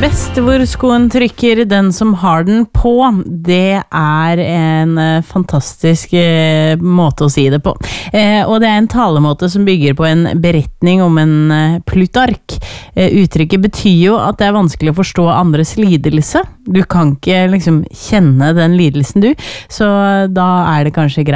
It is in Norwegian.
Best hvor skoen trykker, den som har den på, det en fantastisk måte å si det på. Og det en talemåte som bygger på en beretning om en Plutark. Uttrykket betyr jo at det vanskelig å forstå andres lidelse. Du kan ikke liksom kjenne den lidelsen du, så da det kanskje greit